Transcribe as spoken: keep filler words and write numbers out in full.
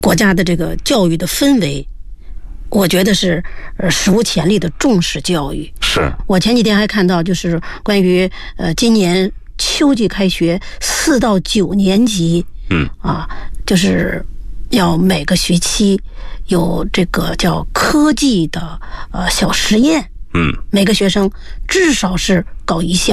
国家的这个教育的氛围，我觉得是呃史无前例的重视教育。 是我前几天还看到，就是关于呃今年秋季开学四到九年级， 嗯啊，就是要每个学期有这个叫科技的呃小实验， 嗯， 每个学生至少是搞一项。